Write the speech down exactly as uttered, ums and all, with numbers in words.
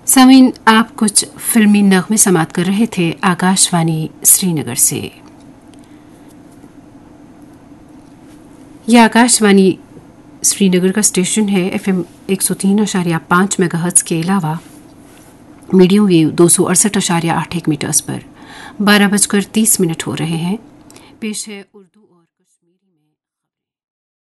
सामीन, आप कुछ फिल्मी नगमे समात कर रहे थे आकाशवाणी श्रीनगर से। यह आकाशवाणी श्रीनगर का स्टेशन है। एफएम एक सौ तीन अशारिया पाँच मेगाहर्ट्ज के अलावा मीडियम वेव दो सौ अड़सठ अशारिया आठ एक मीटर्स पर बारह बजकर तीस मिनट हो रहे हैं। पेश है उर्दू